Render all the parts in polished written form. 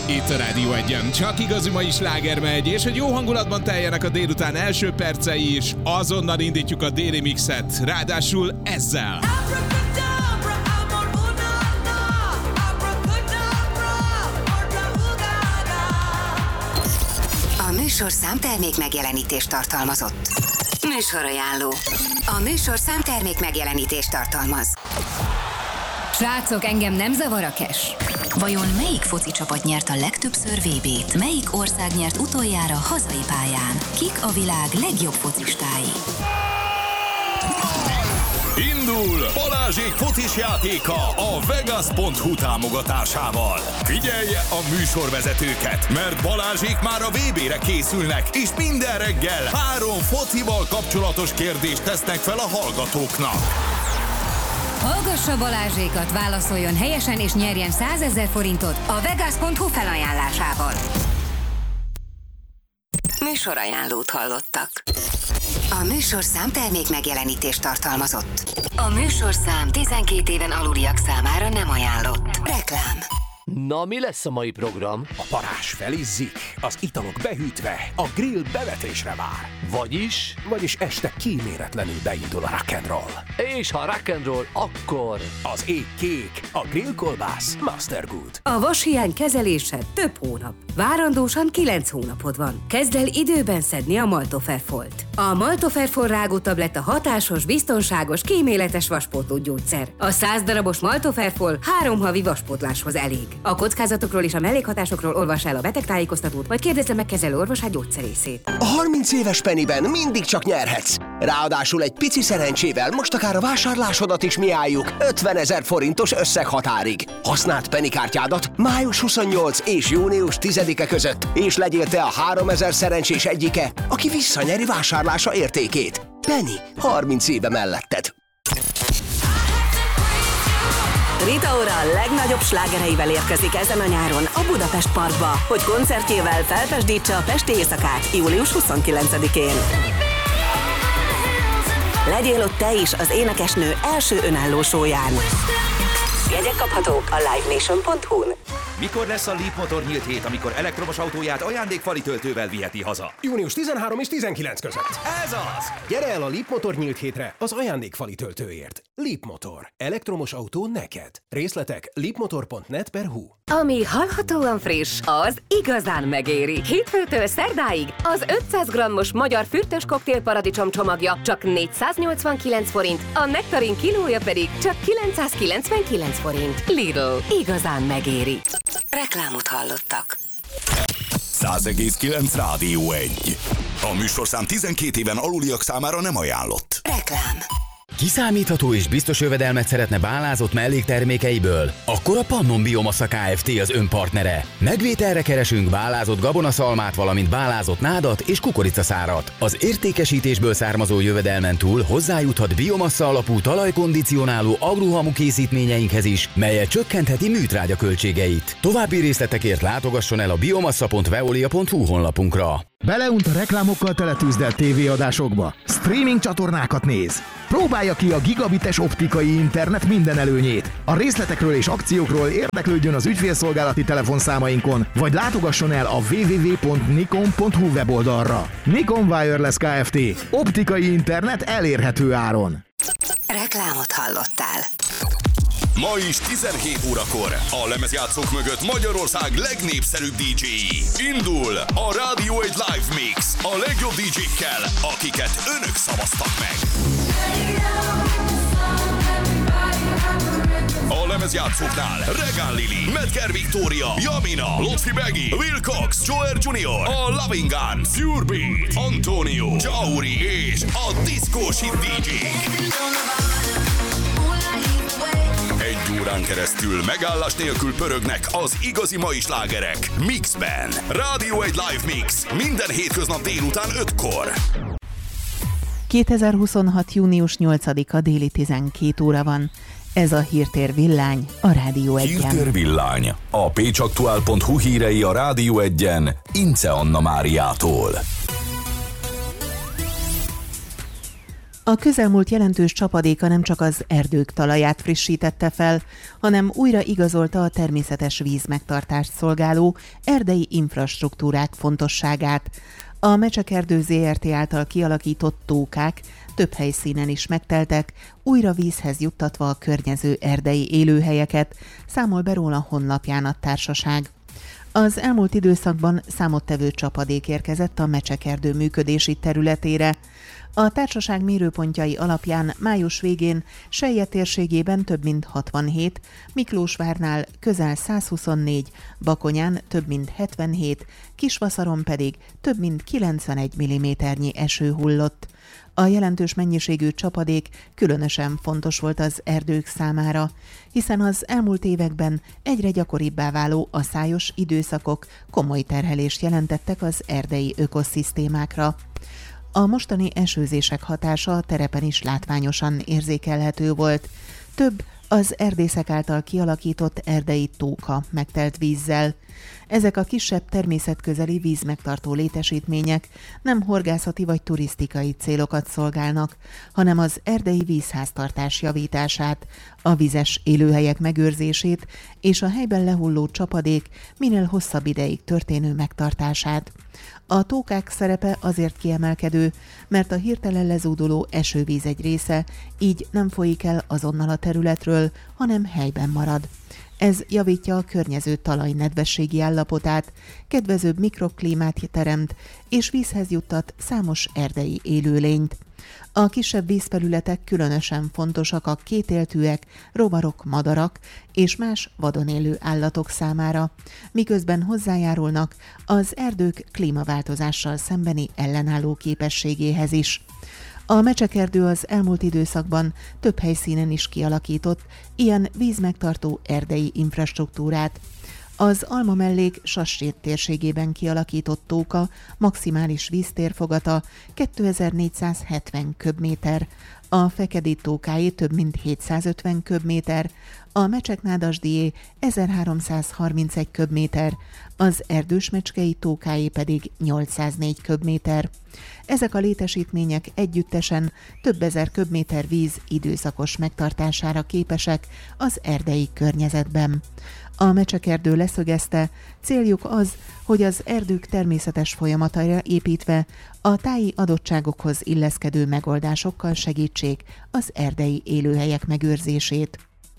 Itt a Rádió Egyen csak igazi mai sláger megy, és hogy jó hangulatban teljenek a délután első percei is, azonnal indítjuk a déli mixet, ráadásul ezzel. A műsorszám termék megjelenítést tartalmazott. Műsorajánló. A műsorszám termék megjelenítést tartalmaz. Srácok, engem nem zavar a cash. Vajon melyik foci csapat nyert a legtöbbször VB-t? Melyik ország nyert utoljára hazai pályán? Kik a világ legjobb focistái? Indul Balázsék focis játéka a Vegas.hu támogatásával. Figyelje a műsorvezetőket, mert Balázsék már a VB-re készülnek, és minden reggel 3 focival kapcsolatos kérdést tesznek fel a hallgatóknak. Hallgassa Balázsékat, válaszoljon helyesen és nyerjen 100 000 forintot a Vegas.hu felajánlásával. Műsorajánlót hallottak. A műsorszám termék megjelenítést tartalmazott. A műsorszám 12 éven aluliak számára nem ajánlott. Reklám. Na, mi lesz a mai program? A parázs felizzik, az italok behűtve, a grill bevetésre vár. Vagyis este kíméletlenül beindul a rock'n'roll. És ha rock'n'roll, akkor... Az ég kék, a grillkolbász Mastergood. A vashiány kezelése több hónap. Várandósan 9 hónapod van. Kezd el időben szedni a Maltoferfolt. A Maltoferfol rágótabletta hatásos, biztonságos, kíméletes vaspótlógyógyszer. A 100 darabos Maltoferfol 3 havi vaspótláshoz elég. A kockázatokról és a mellékhatásokról olvass el a betegtájékoztatót, vagy kérdezze meg kezelő orvosát gyógyszerészét. A 30 éves Pennyben mindig csak nyerhetsz. Ráadásul egy pici szerencsével most akár a vásárlásodat is mi álljuk 50 000 forintos összeghatárig. Használd Penny kártyádat május 28 és június 10-e között, és legyél te a 3000 szerencsés egyike, aki visszanyeri vásárlása értékét. Penny, 30 éve melletted. Rita Ora a legnagyobb slágereivel érkezik ezen a nyáron a Budapest Parkba, hogy koncertjével felpesdítse a pesti éjszakát július 29-én. Legyél ott te is az énekesnő első önálló showyán. Jegyek kaphatók a livenation.hu-n. Mikor lesz a Leap Motor nyílt hét, amikor elektromos autóját ajándékfali töltővel viheti haza? Június 13 és 19 között. Ez az! Gyere el a Leap Motor nyílt hétre az ajándékfali töltőért. Leap Motor. Elektromos autó neked. Részletek leapmotor.net/hu. Ami hallhatóan friss, az igazán megéri. Hétfőtől szerdáig az 500 g-os magyar fürtös koktél paradicsom csomagja csak 489 forint, a nektarin kilója pedig csak 999 forint. Lidl. Igazán megéri. Reklámot hallottak. 100,9 Rádió 1. A műsorszám 12 éven aluliak számára nem ajánlott. Reklám. Kiszámítható és biztos jövedelmet szeretne bálázott melléktermékeiből? Akkor a Pannon Biomassa Kft. Az önpartnere. Megvételre keresünk bálázott gabonaszalmát, valamint bálázott nádat és kukoricaszárat. Az értékesítésből származó jövedelmen túl hozzájuthat biomassa alapú talajkondicionáló agruhamu készítményeinkhez is, melyel csökkentheti műtrágya költségeit. További részletekért látogasson el a biomassa.veolia.hu honlapunkra. Beleunt a reklámokkal teletűzdelt tévéadásokba. Streaming csatornákat néz. Próbálja ki a gigabites optikai internet minden előnyét. A részletekről és akciókról érdeklődjön az ügyfélszolgálati telefonszámainkon, vagy látogasson el a www.nikon.hu weboldalra. Nikon Wireless Kft. Optikai internet elérhető áron. Reklámot hallottál. Ma is 17 órakor a lemezjátszók mögött Magyarország legnépszerűbb DJ-i. Indul a Rádió egy Live Mix a legjobb DJ-kkel, akiket önök szavaztak meg. A lemezjátszóknál Regán Lili, Medger Victoria, Jamina, Lotfi Beggy, Will Cox, Joer Junior, a Loving Gun, Pure Beat, Antonio, Jauri és a Disco Shit DJ. Egy órán keresztül megállás nélkül pörögnek az igazi mai slágerek Mixben. Rádió egy Live Mix minden hétköznap délután 5-kor. 2026. június 8-a déli 12 óra van. Ez a Hírtér Villány a Rádió Egyen. Hírtér Villány. A pécsaktuál.hu hírei a Rádió Egyen Ince Anna Máriától. A közelmúlt jelentős csapadéka nem csak az erdők talaját frissítette fel, hanem újra igazolta a természetes vízmegtartást szolgáló erdei infrastruktúrák fontosságát. A Mecsekerdő ZRT által kialakított tókák több helyszínen is megteltek, újra vízhez juttatva a környező erdei élőhelyeket, számol be róla honlapján a társaság. Az elmúlt időszakban számottevő csapadék érkezett a Mecsekerdő működési területére. A társaság mérőpontjai alapján május végén Selje térségében több mint 67, Miklósvárnál közel 124, Bakonyán több mint 77, Kisvaszaron pedig több mint 91 mm-nyi eső hullott. A jelentős mennyiségű csapadék különösen fontos volt az erdők számára, hiszen az elmúlt években egyre gyakoribbá váló aszályos időszakok komoly terhelést jelentettek az erdei ökoszisztémákra. A mostani esőzések hatása a terepen is látványosan érzékelhető volt. Több az erdészek által kialakított erdei tóka megtelt vízzel. Ezek a kisebb természetközeli vízmegtartó létesítmények nem horgászati vagy turisztikai célokat szolgálnak, hanem az erdei vízháztartás javítását, a vizes élőhelyek megőrzését és a helyben lehulló csapadék minél hosszabb ideig történő megtartását. A tókák szerepe azért kiemelkedő, mert a hirtelen lezúduló esővíz egy része így nem folyik el azonnal a területről, hanem helyben marad. Ez javítja a környező talaj nedvességi állapotát, kedvezőbb mikroklímát teremt és vízhez juttat számos erdei élőlényt. A kisebb vízfelületek különösen fontosak a kétéltűek, rovarok, madarak és más vadon élő állatok számára, miközben hozzájárulnak az erdők klímaváltozással szembeni ellenálló képességéhez is. A Mecsekerdő az elmúlt időszakban több helyszínen is kialakított ilyen vízmegtartó erdei infrastruktúrát. Az Alma mellék Sassét térségében kialakított tóka maximális víztérfogata 2470 köbméter, a Fekedi tókáé több mint 750 köbméter, a Mecseknádasdié 1331 köbméter, az Erdősmecskei tókáé pedig 804 köbméter. Ezek a létesítmények együttesen több ezer köbméter víz időszakos megtartására képesek az erdei környezetben. A Mecsekerdő leszögezte, céljuk az, hogy az erdők természetes folyamataira építve a táji adottságokhoz illeszkedő megoldásokkal segítsék az erdei élőhelyek megőrzését.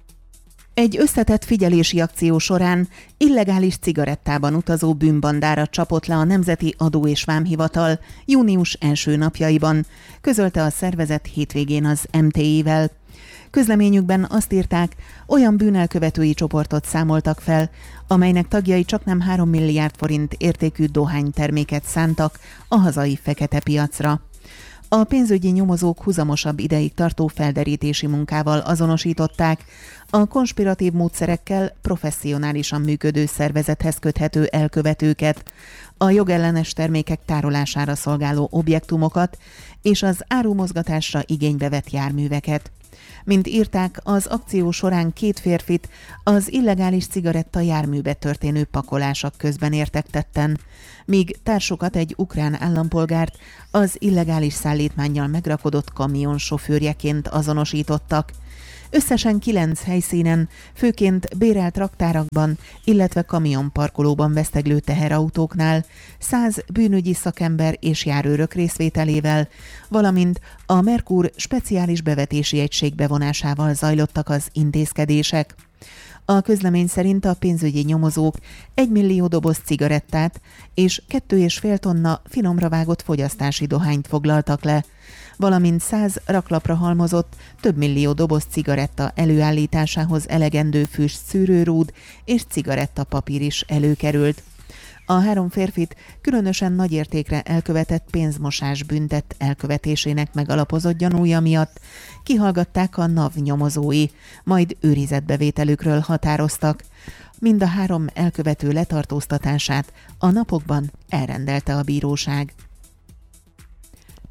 Egy összetett figyelési akció során illegális cigarettában utazó bűnbandára csapott le a Nemzeti Adó- és Vámhivatal június első napjaiban, közölte a szervezet hétvégén az MTI-vel. Közleményükben azt írták, olyan bűnelkövetői csoportot számoltak fel, amelynek tagjai csaknem 3 milliárd forint értékű dohányterméket szántak a hazai fekete piacra. A pénzügyi nyomozók huzamosabb ideig tartó felderítési munkával azonosították a konspiratív módszerekkel professzionálisan működő szervezethez köthető elkövetőket, a jogellenes termékek tárolására szolgáló objektumokat és az árumozgatásra igénybe vett járműveket. Mint írták, az akció során 2 férfit az illegális cigaretta járműbe történő pakolások közben értek tetten, míg társukat, egy ukrán állampolgárt az illegális szállítmánnyal megrakodott kamion sofőrjeként azonosítottak. Összesen 9 helyszínen, főként bérelt raktárakban, illetve kamionparkolóban veszteglő teherautóknál 100 bűnügyi szakember és járőrök részvételével, valamint a Merkur speciális bevetési egység bevonásával zajlottak az intézkedések. A közlemény szerint a pénzügyi nyomozók 1 millió doboz cigarettát és 2,5 tonna finomra vágott fogyasztási dohányt foglaltak le, valamint 100 raklapra halmozott több millió doboz cigaretta előállításához elegendő füst szűrőrúd és cigarettapapír is előkerült. A 3 férfit különösen nagy értékre elkövetett pénzmosás bűntett elkövetésének megalapozott gyanúja miatt kihallgatták a NAV nyomozói, majd őrizetbevételükről határoztak. Mind a 3 elkövető letartóztatását a napokban elrendelte a bíróság.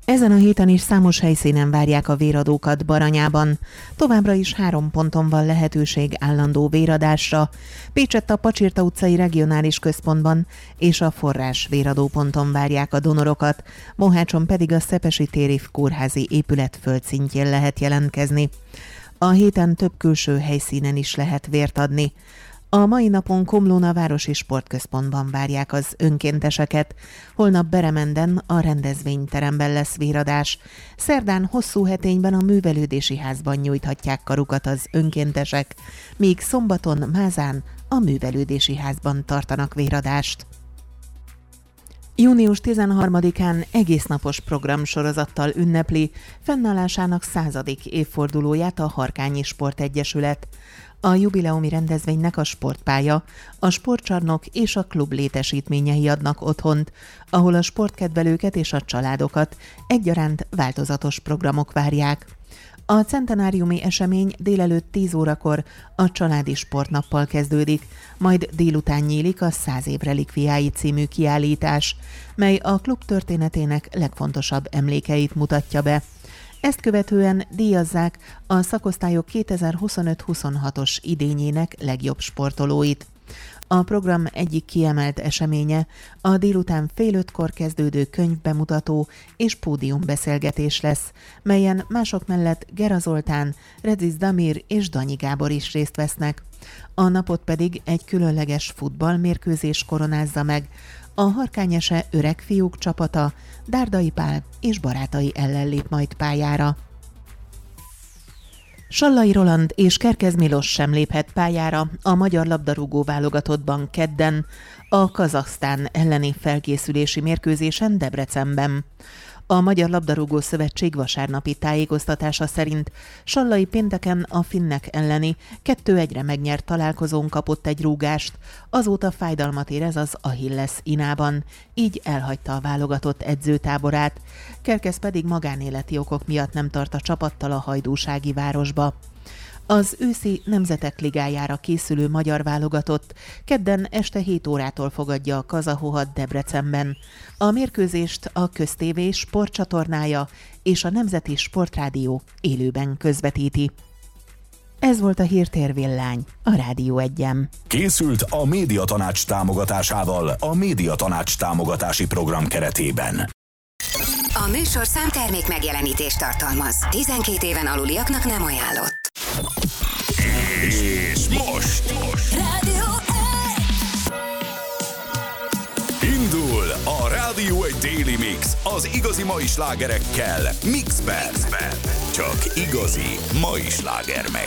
Ezen a héten is számos helyszínen várják a véradókat Baranyában. Továbbra is 3 ponton van lehetőség állandó véradásra. Pécsett a Pacsirta utcai regionális központban és a Forrás véradóponton várják a donorokat, Mohácson pedig a Szepesi téri kórházi épület földszintjén lehet jelentkezni. A héten több külső helyszínen is lehet vért adni. A mai napon Komlón a Városi Sportközpontban várják az önkénteseket, holnap Beremenden a rendezvényteremben lesz véradás, szerdán Hosszúhetényben a Művelődési Házban nyújthatják karukat az önkéntesek, míg szombaton Mázán a Művelődési Házban tartanak véradást. Június 13-án egésznapos programsorozattal ünnepli fennállásának 100. évfordulóját a Harkányi Sportegyesület. A jubileumi rendezvénynek a sportpálya, a sportcsarnok és a klub létesítményei adnak otthont, ahol a sportkedvelőket és a családokat egyaránt változatos programok várják. A centenáriumi esemény délelőtt 10 órakor a családi sportnappal kezdődik, majd délután nyílik a 100 év relikviái című kiállítás, mely a klub történetének legfontosabb emlékeit mutatja be. Ezt követően díjazzák a szakosztályok 2025-26-os idényének legjobb sportolóit. A program egyik kiemelt eseménye a délután fél 5-kor kezdődő könyvbemutató és pódiumbeszélgetés lesz, melyen mások mellett Gera Zoltán, Rediz Damir és Danyi Gábor is részt vesznek. A napot pedig egy különleges futballmérkőzés koronázza meg. A harkányese öreg fiúk csapata Dárdai Pál és barátai ellen lép majd pályára. Sallai Roland és Kerkez Milos sem léphet pályára a magyar labdarúgó válogatottban kedden a Kazahsztán elleni felkészülési mérkőzésen Debrecenben. A Magyar Labdarúgó Szövetség vasárnapi tájékoztatása szerint Sallai pénteken a finnek elleni 2-1-re megnyert találkozón kapott egy rúgást, azóta fájdalmat érez az Achilles inában, így elhagyta a válogatott edzőtáborát, Kerkez pedig magánéleti okok miatt nem tart a csapattal a hajdúsági városba. Az őszi Nemzetek Ligájára készülő magyar válogatott kedden este 7 órától fogadja a Kazahohat Debrecenben. A mérkőzést a Köztévé sportcsatornája és a Nemzeti Sportrádió élőben közvetíti. Ez volt a Hírtér Villány, a Rádió 1-en. Készült a Médiatanács támogatásával a Médiatanács támogatási program keretében. A műsorszám termék megjelenítést tartalmaz. 12 éven aluliaknak nem ajánlott. És most Rádió 1! Indul a Rádió 1 Daily Mix az igazi mai slágerekkel Mixben. Csak igazi mai sláger megy.